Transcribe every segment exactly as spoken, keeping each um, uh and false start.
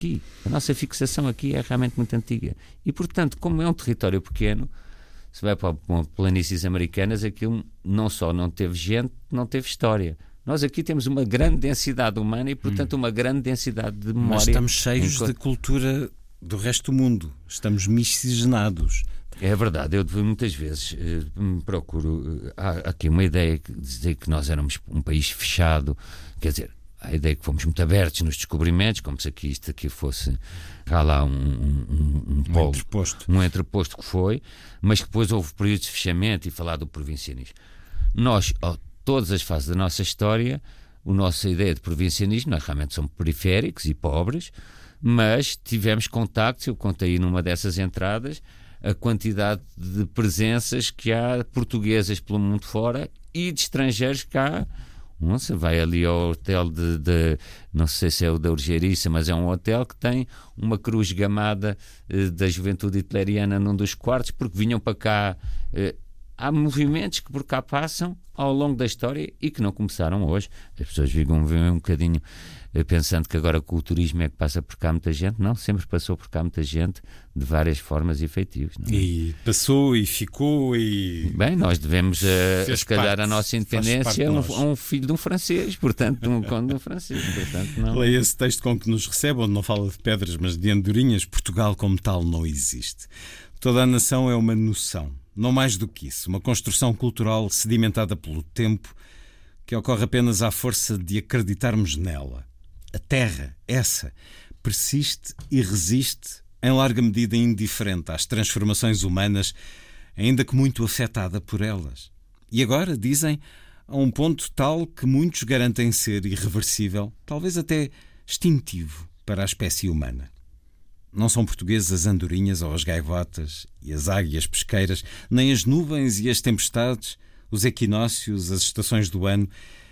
aqui. A nossa fixação aqui é realmente muito antiga. E, portanto, como é um território pequeno, se vai para planícies americanas, aquilo não só não teve gente, não teve história. Nós aqui temos uma grande densidade humana e, portanto, hum. uma grande densidade de memória. Mas estamos cheios enquanto... de cultura do resto do mundo. Estamos miscigenados. É verdade. Eu muitas vezes eh, me procuro... Há aqui uma ideia de dizer que nós éramos um país fechado. Quer dizer, a ideia que fomos muito abertos nos descobrimentos, como se aqui isto aqui fosse cá lá um, um, um, um, polo, entreposto. um entreposto que foi, mas que depois houve períodos de fechamento e falar do provincianismo. Nós... Oh, todas as fases da nossa história, a nossa ideia de provincianismo, nós realmente somos periféricos e pobres, mas tivemos contactos, eu contei numa dessas entradas, a quantidade de presenças que há portuguesas pelo mundo fora e de estrangeiros que há. Você vai ali ao hotel de, de, não sei se é o da Urgeiriça, mas é um hotel que tem uma cruz gamada eh, da juventude hitleriana num dos quartos, porque vinham para cá... Eh, há movimentos que por cá passam ao longo da história e que não começaram hoje. As pessoas ficam um bocadinho pensando que agora com o turismo é que passa por cá muita gente. Não, sempre passou por cá muita gente de várias formas e feitios. Não é? E passou e ficou e... Bem, nós devemos, uh, se calhar, parte, a nossa independência a um, a um filho de um francês, portanto, de um conde de um francês. Portanto, não... Leia esse texto com que nos recebe, onde não fala de pedras, mas de andorinhas. Portugal como tal não existe. Toda a nação é uma noção. Não mais do que isso, uma construção cultural sedimentada pelo tempo que ocorre apenas à força de acreditarmos nela. A terra, essa, persiste e resiste em larga medida indiferente às transformações humanas, ainda que muito afetada por elas. E agora, dizem, a um ponto tal que muitos garantem ser irreversível, talvez até extintivo para a espécie humana. Não são portuguesas as andorinhas ou as gaivotas e as águias pesqueiras, nem as nuvens e as tempestades, os equinócios, as estações do ano.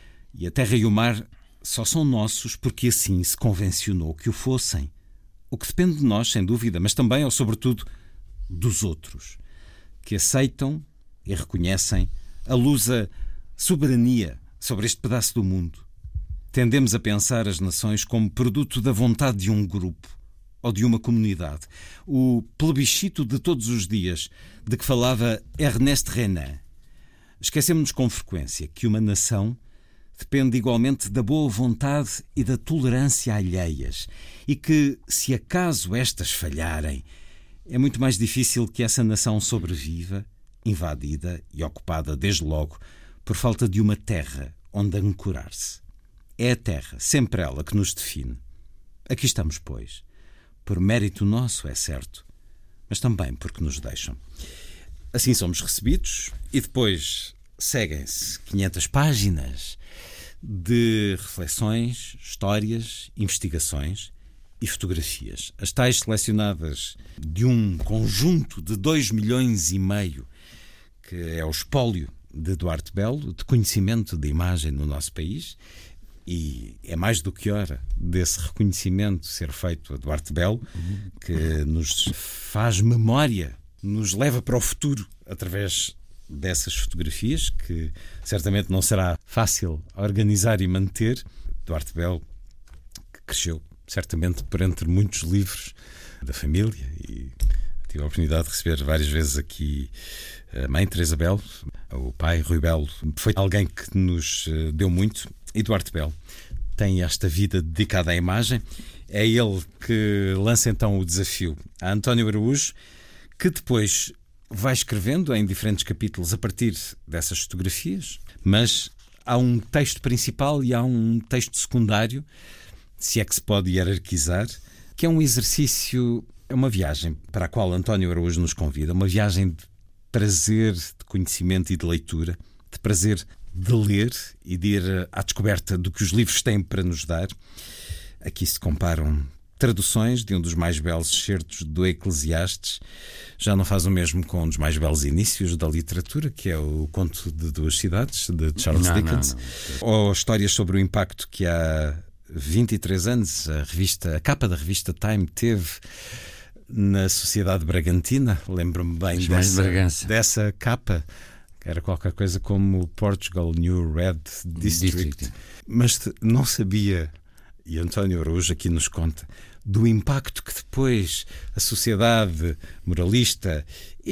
E a terra e o mar só são nossos porque assim se convencionou que o fossem. O que depende de nós, sem dúvida, mas também, ou sobretudo, dos outros, que aceitam e reconhecem a lusa soberania sobre este pedaço do mundo. Tendemos a pensar as nações como produto da vontade de um grupo ou de uma comunidade. O plebiscito de todos os dias de que falava Ernest Renan. Esquecemos-nos com frequência que uma nação depende igualmente da boa vontade e da tolerância alheias e que, se acaso estas falharem, é muito mais difícil que essa nação sobreviva, invadida e ocupada desde logo por falta de uma terra onde ancorar-se. É a terra, sempre ela, que nos define. Aqui estamos, pois. Por mérito nosso, é certo, mas também porque nos deixam. Assim somos recebidos e depois seguem-se quinhentas páginas de reflexões, histórias, investigações e fotografias. As tais selecionadas de um conjunto de dois milhões e meio, que é o espólio de Duarte Belo, de conhecimento de imagem no nosso país. E é mais do que hora desse reconhecimento ser feito a Duarte Belo, que nos faz memória, nos leva para o futuro através dessas fotografias, que certamente não será fácil organizar e manter. Duarte Belo, que cresceu certamente por entre muitos livros da família, e tive a oportunidade de receber várias vezes aqui a mãe Teresa Belo, o pai Rui Belo. Foi alguém que nos deu muito. E Duarte Belo tem esta vida dedicada à imagem. É ele que lança então o desafio a António Araújo, que depois vai escrevendo em diferentes capítulos a partir dessas fotografias, mas há um texto principal e há um texto secundário, se é que se pode hierarquizar, que é um exercício, é uma viagem para a qual António Araújo nos convida, uma viagem de prazer, de conhecimento e de leitura, de prazer de ler e de ir à descoberta do que os livros têm para nos dar. Aqui se comparam traduções de um dos mais belos excertos do Eclesiastes. Já não faz o mesmo com um dos mais belos inícios da literatura, que é o Conto de Duas Cidades, de Charles não, Dickens. Não, não. Ou histórias sobre o impacto que há vinte e três anos a, revista, a capa da revista Time teve na sociedade bragantina. Lembro-me bem dessa, dessa capa. Era qualquer coisa como Portugal New Red District. District. Mas não sabia, e António Araújo aqui nos conta, do impacto que depois a sociedade moralista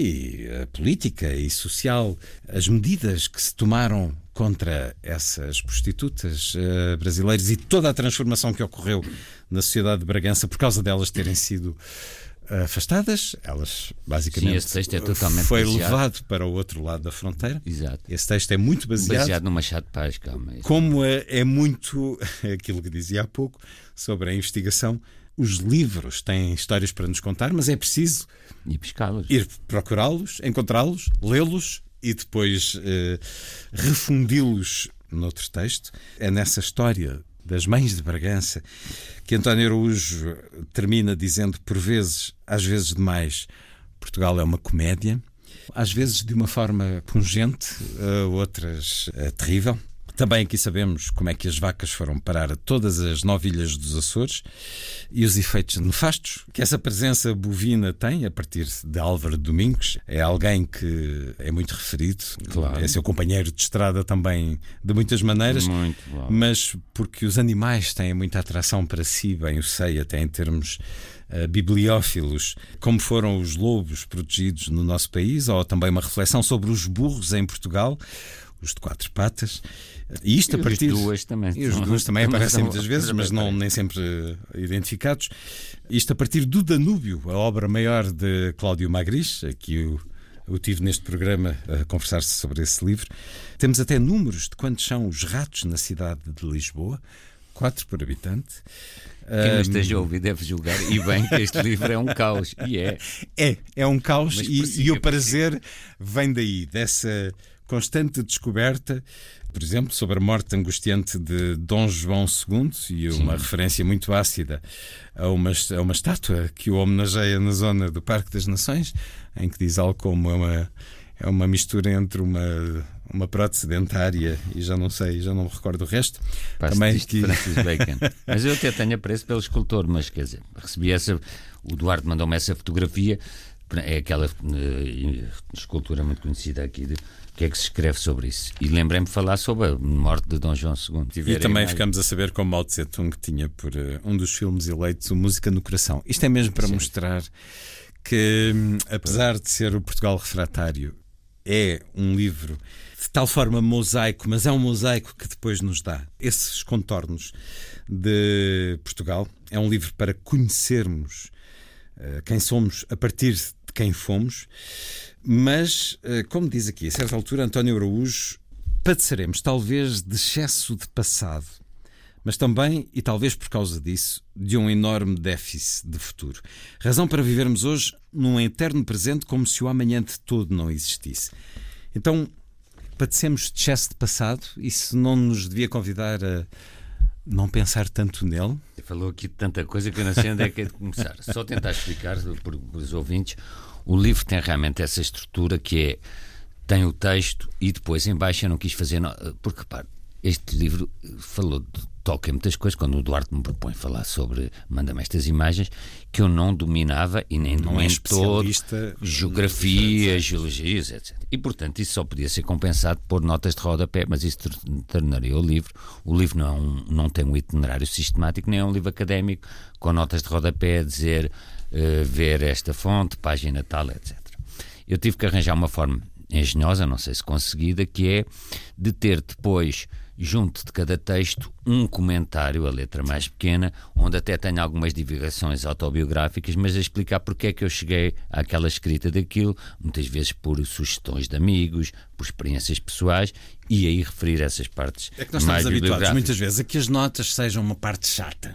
e a política e social, as medidas que se tomaram contra essas prostitutas uh, brasileiras e toda a transformação que ocorreu na sociedade de Bragança por causa delas terem sido afastadas, elas basicamente. Sim, esse texto é totalmente foi baseado. levado para o outro lado da fronteira. Exato. Esse texto é muito baseado. Baseado no Machado de Paz, calma. Como é, é muito aquilo que dizia há pouco sobre a investigação. Os livros têm histórias para nos contar, mas é preciso e pescá-los, ir procurá-los, encontrá-los, lê-los e depois eh, refundi-los noutro texto. É nessa história das Mães de Bragança que António Araújo termina dizendo, por vezes, às vezes demais, Portugal é uma comédia, às vezes de uma forma pungente, outras é terrível. Também aqui sabemos como é que as vacas foram parar a todas as nove ilhas dos Açores e os efeitos nefastos que essa presença bovina tem a partir de Álvaro Domingos. É alguém que é muito referido, claro. É seu companheiro de estrada também de muitas maneiras, muito bom. Mas porque os animais têm muita atração para si, bem o sei, até em termos uh, bibliófilos, como foram os lobos protegidos no nosso país, ou também uma reflexão sobre os burros em Portugal, os de quatro patas. E isto e a partir. Os duas também. E os duas também aparecem muitas vezes, mas não, nem sempre identificados. Isto a partir do Danúbio, a obra maior de Cláudio Magris, que eu, eu tive neste programa a conversar-se sobre esse livro. Temos até números de quantos são os ratos na cidade de Lisboa, quatro por habitante. Quem não esteja a ouvir deve julgar, e bem, que este livro é um caos. E é. É, é um caos e, prossiga, e o prazer vem daí, dessa constante descoberta, por exemplo, sobre a morte angustiante de Dom João segundo e uma Sim. referência muito ácida a uma, a uma estátua que o homenageia na zona do Parque das Nações, em que diz algo como é uma, é uma mistura entre uma, uma prótese dentária e já não sei, já não me recordo o resto. Passo Também que... Francis Bacon. Mas eu até tenho apreço pelo escultor, mas quer dizer, recebi essa, o Duarte mandou-me essa fotografia, é aquela uh, escultura muito conhecida aqui de o que é que se escreve sobre isso. E lembrei-me de falar sobre a morte de Dom João segundo. E também mais... ficamos a saber como Mao Tse-tung tinha por uh, um dos filmes eleitos o Música no Coração. Isto é mesmo para Sim. mostrar que, um, apesar de ser o Portugal Refratário, é um livro de tal forma mosaico, mas é um mosaico que depois nos dá esses contornos de Portugal. É um livro para conhecermos uh, quem somos a partir de quem fomos. Mas, como diz aqui, a certa altura, António Araújo, padeceremos talvez de excesso de passado, mas também, e talvez por causa disso, de um enorme déficit de futuro. Razão para vivermos hoje num eterno presente como se o amanhã de todo não existisse. Então, padecemos de excesso de passado, isso não nos devia convidar a não pensar tanto nele? Você falou aqui de tanta coisa que eu não sei onde é que é de começar. Só tentar explicar para os ouvintes. O livro tem realmente essa estrutura que é, tem o texto e depois em baixo eu não quis fazer, no... porque repare, este livro falou, toca em muitas coisas, quando o Duarte me propõe falar sobre, manda-me estas imagens, que eu não dominava e nem não é todo, geografia, geologias, etcétera. E portanto isso só podia ser compensado por notas de rodapé, mas isso tornaria o livro. O livro não, é um, não tem um itinerário sistemático, nem é um livro académico, com notas de rodapé a dizer... Uh, ver esta fonte, página tal, etcétera. Eu tive que arranjar uma forma engenhosa, não sei se conseguida, que é de ter depois, junto de cada texto, um comentário, a letra mais pequena, onde até tenho algumas divagações autobiográficas, mas a explicar porque é que eu cheguei àquela escrita daquilo, muitas vezes por sugestões de amigos, por experiências pessoais, e aí referir essas partes. É que nós estamos habituados muitas vezes a que as notas sejam uma parte chata.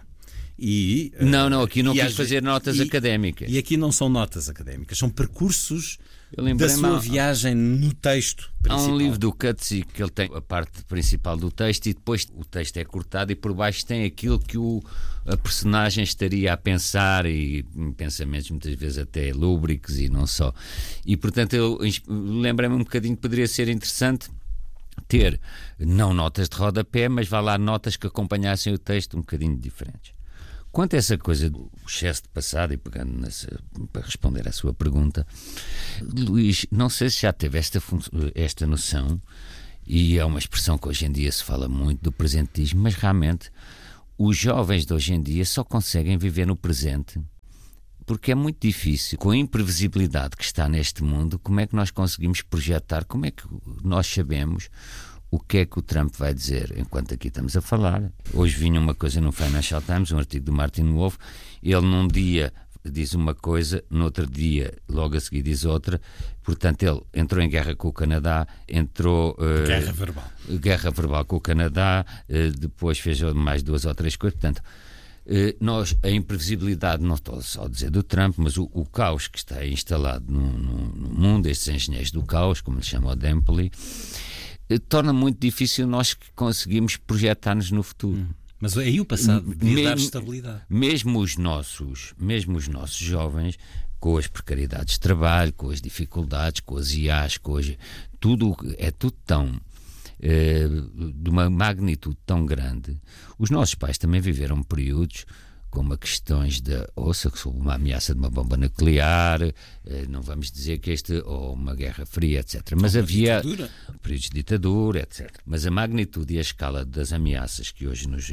E, não, não, aqui não quis as, fazer notas e, académicas. E aqui não são notas académicas, são percursos da sua viagem no texto principal. Há um livro do Coetzee que ele tem a parte principal do texto e depois o texto é cortado e por baixo tem aquilo que o, a personagem estaria a pensar e pensamentos muitas vezes até lúbricos e não só. E portanto eu lembrei-me um bocadinho que poderia ser interessante ter não notas de rodapé, mas vá lá notas que acompanhassem o texto um bocadinho diferentes. Quanto a essa coisa do excesso de passado, e pegando nessa, para responder à sua pergunta, Luís, não sei se já teve esta, esta noção, e é uma expressão que hoje em dia se fala muito do presentismo, mas realmente os jovens de hoje em dia só conseguem viver no presente porque é muito difícil. Com a imprevisibilidade que está neste mundo, como é que nós conseguimos projetar, como é que nós sabemos o que é que o Trump vai dizer enquanto aqui estamos a falar? Hoje vinha uma coisa no Financial Times, um artigo do Martin Wolf, ele num dia diz uma coisa, no outro dia, logo a seguir, diz outra. Portanto, ele entrou em guerra com o Canadá, entrou... Uh, guerra verbal. Guerra verbal com o Canadá, uh, depois fez mais duas ou três coisas. Portanto, uh, nós, a imprevisibilidade, não estou só a dizer do Trump, mas o, o caos que está instalado no, no, no mundo, estes engenheiros do caos, como lhe chama o Dempsey, uh, torna muito difícil nós conseguirmos projetar-nos no futuro. Hum. Mas aí o passado devia dar estabilidade. Mesmo os nossos, mesmo os nossos jovens, com as precariedades de trabalho, com as dificuldades, com as I As, com as, tudo, é tudo tão, eh, de uma magnitude tão grande. Os nossos pais também viveram períodos como a questões de, ouça, sobre uma ameaça de uma bomba nuclear, eh, não vamos dizer que este, ou uma guerra fria, etcétera. Mas havia ditadura. Períodos de ditadura, etcétera. Mas a magnitude e a escala das ameaças que hoje nos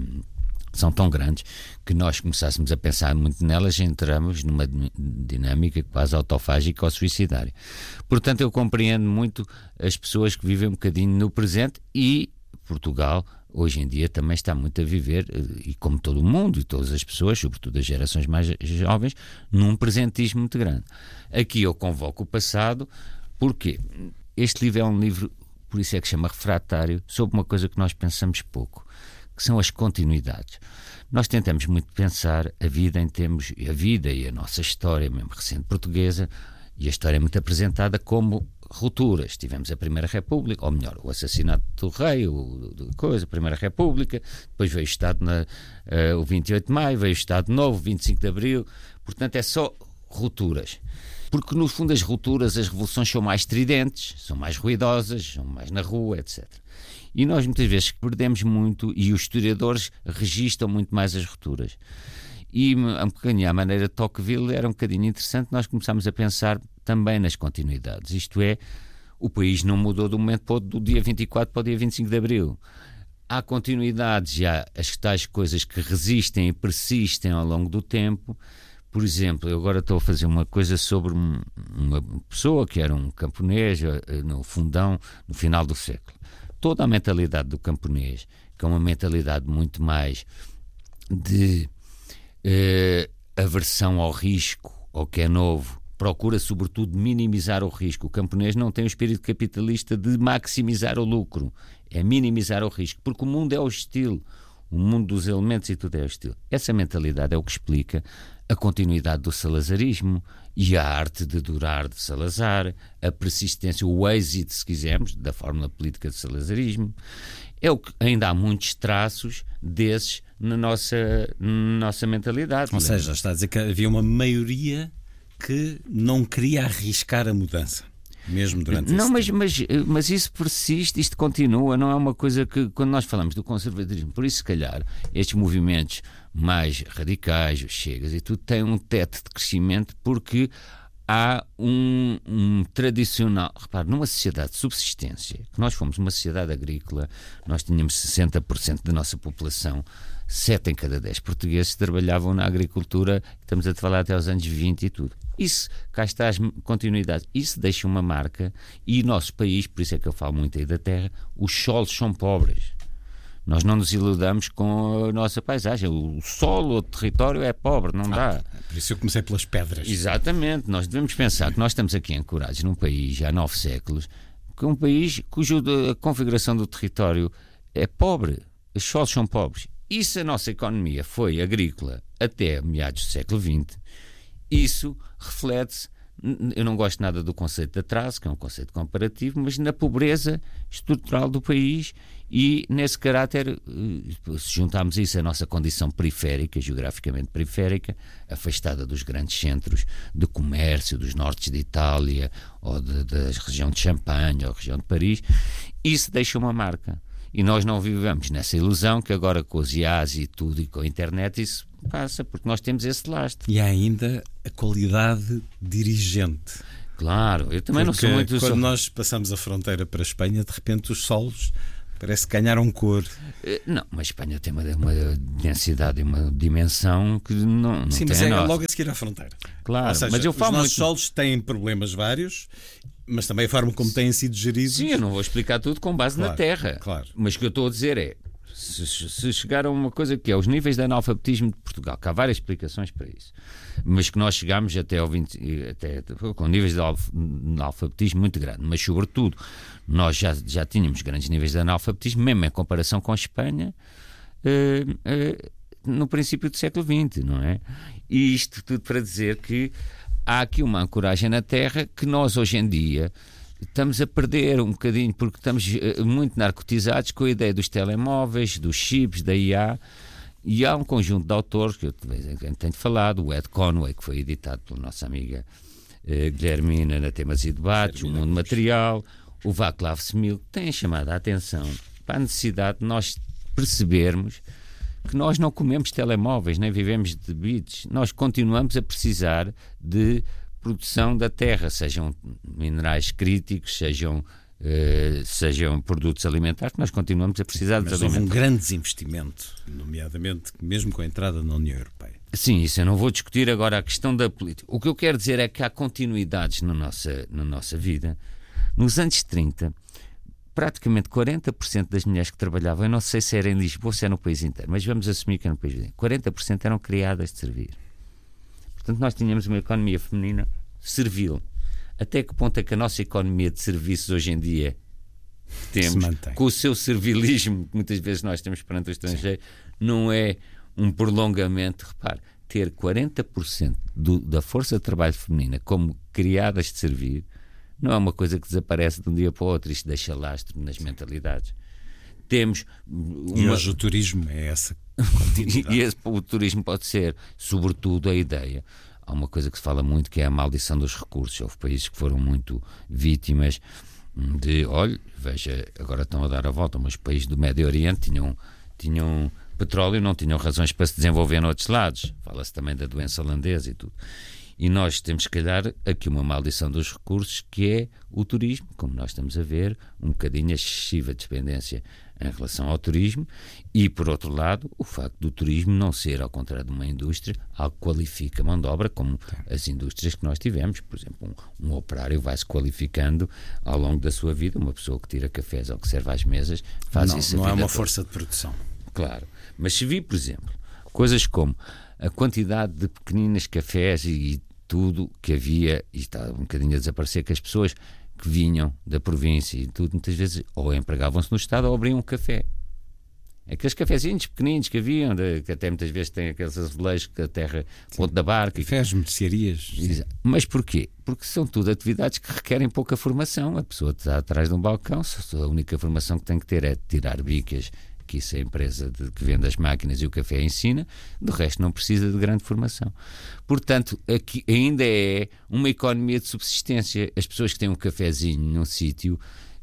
são tão grandes que nós começássemos a pensar muito nelas e entramos numa dinâmica quase autofágica ou suicidária. Portanto, eu compreendo muito as pessoas que vivem um bocadinho no presente e Portugal hoje em dia também está muito a viver, e como todo o mundo e todas as pessoas, sobretudo as gerações mais jovens, num presentismo muito grande. Aqui eu convoco o passado, porque este livro é um livro, por isso é que chama Refratário, sobre uma coisa que nós pensamos pouco, que são as continuidades. Nós tentamos muito pensar a vida em termos, a vida e a nossa história, mesmo recente portuguesa, e a história é muito apresentada como rupturas. Tivemos a Primeira República, ou melhor, o assassinato do rei, o, do, coisa, a Primeira República, depois veio o Estado, na, uh, o vinte e oito de maio, veio o Estado Novo, vinte e cinco de abril, portanto é só rupturas. Porque no fundo as rupturas, as revoluções são mais estridentes, são mais ruidosas, são mais na rua, etcétera. E nós muitas vezes perdemos muito, e os historiadores registram muito mais as rupturas. E um bocadinho à maneira de Tocqueville era um bocadinho interessante, nós começámos a pensar também nas continuidades, isto é, o país não mudou do momento para o, do dia vinte e quatro para o dia vinte e cinco de abril. Há continuidades e há as tais coisas que resistem e persistem ao longo do tempo. Por exemplo, eu agora estou a fazer uma coisa sobre um, uma pessoa que era um camponês no Fundão, no final do século. Toda a mentalidade do camponês, que é uma mentalidade muito mais de eh, aversão ao risco, ao que é novo, procura sobretudo minimizar o risco. O camponês não tem o espírito capitalista de maximizar o lucro, é minimizar o risco, porque o mundo é hostil, o mundo dos elementos e tudo é hostil. Essa mentalidade é o que explica a continuidade do salazarismo e a arte de durar de Salazar, a persistência, o êxito, se quisermos, da fórmula política de salazarismo. É o que ainda há muitos traços desses na nossa, na nossa mentalidade. Ou seja, está a dizer que havia uma maioria que não queria arriscar a mudança, mesmo durante não, esse mas, tempo. mas, mas isso persiste, isto continua, não é uma coisa que, quando nós falamos do conservadorismo, por isso se calhar estes movimentos mais radicais, os Chegas e tudo, têm um teto de crescimento porque há um, um tradicional, repare, numa sociedade de subsistência, que nós fomos uma sociedade agrícola, nós tínhamos sessenta por cento da nossa população, sete em cada dez portugueses trabalhavam na agricultura, estamos a falar até aos anos vinte e tudo. Isso, cá está as continuidades, isso deixa uma marca, e o nosso país, por isso é que eu falo muito aí da terra, os solos são pobres. Nós não nos iludamos com a nossa paisagem, o solo, o território é pobre, não dá. Ah, por isso eu comecei pelas pedras. Exatamente, nós devemos pensar que nós estamos aqui ancorados num país já há nove séculos, que é um país cuja a configuração do território é pobre, os solos são pobres. E se a nossa economia foi agrícola até meados do século vinte, isso reflete-se, eu não gosto nada do conceito de atraso, que é um conceito comparativo, mas na pobreza estrutural do país e nesse caráter, se juntarmos isso à nossa condição periférica, geograficamente periférica, afastada dos grandes centros de comércio, dos nortes de Itália, ou de, da região de Champagne, ou da região de Paris, isso deixa uma marca. E nós não vivemos nessa ilusão que agora com os I As e tudo e com a internet isso passa, porque nós temos esse lastro. E há ainda a qualidade dirigente. Claro, eu também porque não sou muito... quando sou... nós passamos a fronteira para a Espanha, de repente os solos Parece que ganharam cor. Não, mas a Espanha tem uma, uma densidade e uma dimensão que não, não Sim, tem mas a é nossa. logo a seguir à fronteira. Claro, Ou seja, mas eu falo os nossos muito... solos têm problemas vários, mas também a forma como têm sido geridos. Sim, eu não vou explicar tudo com base Claro, na terra. claro. Mas o que eu estou a dizer é, se, se chegar a uma coisa que é os níveis de analfabetismo de Portugal, que há várias explicações para isso, mas que nós chegámos até ao vinte, até, com níveis de analfabetismo muito grande, mas sobretudo nós já, já tínhamos grandes níveis de analfabetismo, mesmo em comparação com a Espanha, eh, eh, no princípio do século vinte, não é? E isto tudo para dizer que há aqui uma ancoragem na terra que nós hoje em dia estamos a perder um bocadinho, porque estamos muito narcotizados com a ideia dos telemóveis, dos chips, da I A, e há um conjunto de autores que eu de vez em quando tenho falado, o Ed Conway, que foi editado pela nossa amiga eh, Guilhermina na Temas e Debates, o Mundo Material, o Václav Smil, que têm chamado a atenção para a necessidade de nós percebermos que nós não comemos telemóveis, nem vivemos de bits, nós continuamos a precisar de produção da terra, sejam minerais críticos, sejam, eh, sejam produtos alimentares, nós continuamos a precisar dos Mas alimentos. houve um grande desinvestimento, nomeadamente mesmo com a entrada na União Europeia. Sim, isso eu não vou discutir agora a questão da política. O que eu quero dizer é que há continuidades na nossa, na nossa vida. Nos anos trinta, praticamente quarenta por cento das mulheres que trabalhavam, eu não sei se era em Lisboa ou se era no país inteiro, mas vamos assumir que era no país inteiro, quarenta por cento eram criadas de servir. Portanto, nós tínhamos uma economia feminina servil. Até que ponto é que a nossa economia de serviços hoje em dia temos, com o seu servilismo, que muitas vezes nós temos perante o estrangeiro, não é um prolongamento? Repare, ter quarenta por cento do, da força de trabalho feminina como criadas de servir não é uma coisa que desaparece de um dia para o outro. Isto deixa lastro nas mentalidades. Temos uma... E hoje o turismo é essa continuidade. E esse, o turismo pode ser, sobretudo, a ideia. Há uma coisa que se fala muito, que é a maldição dos recursos. Houve países que foram muito vítimas de, olha, veja, agora estão a dar a volta, mas os países do Médio Oriente tinham, tinham petróleo, não tinham razões para se desenvolver noutros lados. Fala-se também da doença holandesa e tudo. E nós temos, se calhar, aqui uma maldição dos recursos, que é o turismo, como nós estamos a ver, um bocadinho excessiva dependência em relação ao turismo, e, por outro lado, o facto do turismo não ser, ao contrário de uma indústria, algo que qualifica a mão de obra, como as indústrias que nós tivemos. Por exemplo, um, um operário vai-se qualificando ao longo da sua vida, uma pessoa que tira cafés ou que serve às mesas, faz não, isso a não vida é uma toda. força de produção. Claro, mas se vir, por exemplo, coisas como a quantidade de pequeninas cafés e tudo que havia, e está um bocadinho a desaparecer, que as pessoas que vinham da província e tudo, muitas vezes ou empregavam-se no Estado ou abriam um café. Aqueles cafezinhos pequeninos que haviam, de, que até muitas vezes têm aqueles azulejos que a terra, ponto da barca. Cafés, mercearias. Mas porquê? Porque são tudo atividades que requerem pouca formação. A pessoa está atrás de um balcão, a única formação que tem que ter é tirar bicas, que isso é a empresa de, que vende as máquinas e o café ensina, do resto não precisa de grande formação. Portanto, aqui ainda é uma economia de subsistência. As pessoas que têm um cafezinho num sítio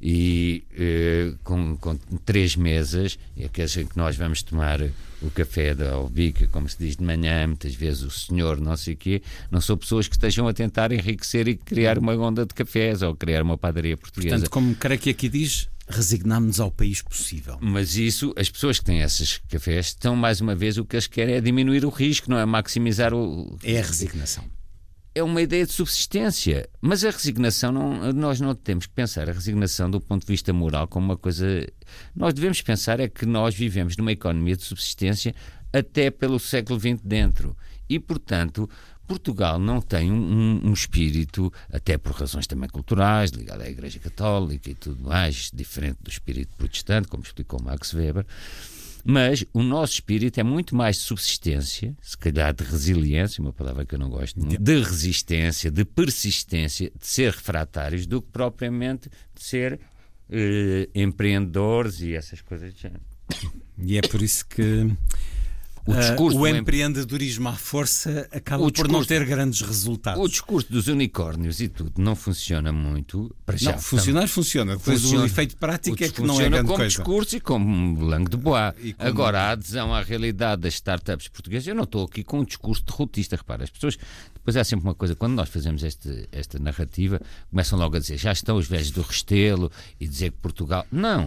e eh, com, com três mesas, e aqueles em que nós vamos tomar o café da albica, como se diz de manhã, muitas vezes o senhor não sei o quê, não são pessoas que estejam a tentar enriquecer e criar uma onda de cafés ou criar uma padaria portuguesa. Portanto, como creio que aqui diz, resignámos-nos ao país possível. Mas isso, as pessoas que têm esses cafés estão, mais uma vez, o que eles querem é diminuir o risco, não é maximizar o... É a resignação. É uma ideia de subsistência, mas a resignação, não, nós não temos que pensar a resignação do ponto de vista moral como uma coisa... Nós devemos pensar é que nós vivemos numa economia de subsistência até pelo século vinte dentro, e portanto Portugal não tem um, um espírito, até por razões também culturais, ligado à Igreja Católica e tudo mais, diferente do espírito protestante, como explicou Max Weber. Mas o nosso espírito é muito mais de subsistência, se calhar de resiliência, uma palavra que eu não gosto muito, de resistência, de persistência, de ser refratários, do que propriamente de ser eh, empreendedores e essas coisas de género. E é por isso que o, discurso uh, o do empreendedorismo à força acaba o por não ter grandes resultados. O discurso dos unicórnios e tudo não funciona muito. Para já, não, funcionar então, funciona. Depois funciona. O efeito prático é que não é grande como coisa. Discurso e como langue de bois. Como... Agora, a adesão à realidade das startups portuguesas, eu não estou aqui com um discurso derrotista. Repara, as pessoas... Depois há sempre uma coisa, quando nós fazemos este, esta narrativa, começam logo a dizer, já estão os velhos do Restelo e dizer que Portugal... Não!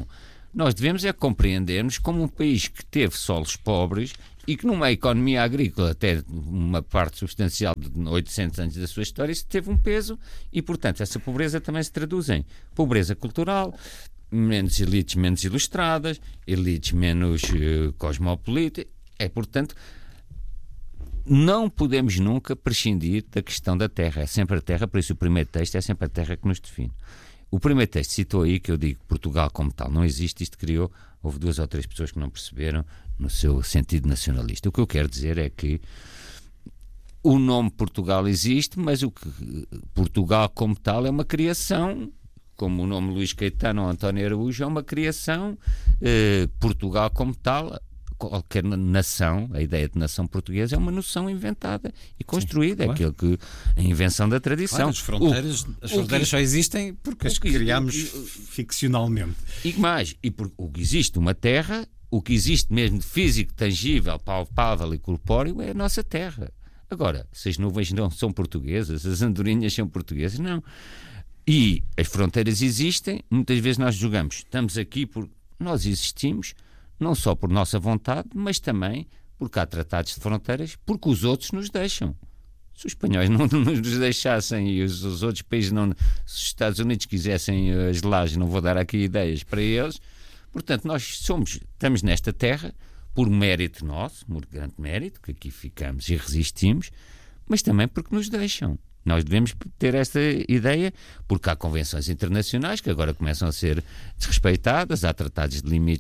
Nós devemos é compreendermos como um país que teve solos pobres e que numa economia agrícola, até uma parte substancial de oitocentos anos da sua história, isso teve um peso e, portanto, essa pobreza também se traduz em pobreza cultural, menos elites menos ilustradas, elites menos uh, cosmopolitas. É, portanto, não podemos nunca prescindir da questão da terra. É sempre a terra, por isso o primeiro texto é sempre a terra que nos define. O primeiro texto citou aí que eu digo Portugal como tal não existe, isto criou, houve duas ou três pessoas que não perceberam no seu sentido nacionalista. O que eu quero dizer é que o nome Portugal existe, mas o que Portugal como tal é uma criação, como o nome Luís Caetano ou António Araújo é uma criação, eh, Portugal como tal, qualquer nação, a ideia de nação portuguesa é uma noção inventada e construída, Sim, claro. É aquilo que a invenção da tradição. Claro, as fronteiras, o, as fronteiras que, só existem porque as criámos ficcionalmente. E mais, e por, o que existe uma terra, o que existe mesmo de físico, tangível, palpável e corpóreo é a nossa terra. Agora, se as nuvens não são portuguesas, as andorinhas são portuguesas, não. E as fronteiras existem, muitas vezes nós julgamos, estamos aqui porque nós existimos, não só por nossa vontade, mas também porque há tratados de fronteiras, porque os outros nos deixam. Se os espanhóis não nos deixassem e os, os outros países não, se os Estados Unidos quisessem as lajes, não vou dar aqui ideias para eles. Portanto, nós somos, estamos nesta terra por mérito nosso, por grande mérito, que aqui ficamos e resistimos, mas também porque nos deixam. Nós devemos ter esta ideia, porque há convenções internacionais que agora começam a ser desrespeitadas, há tratados de limites